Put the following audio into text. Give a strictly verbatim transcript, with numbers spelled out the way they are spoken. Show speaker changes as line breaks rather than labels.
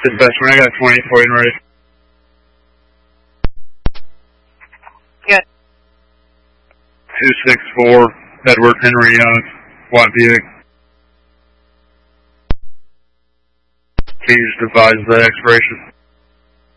Dispatch, when I got twenty-eight for you and ready.
Good.
two six four, Edward Henry Young, White Buick. Can you just advise the expiration?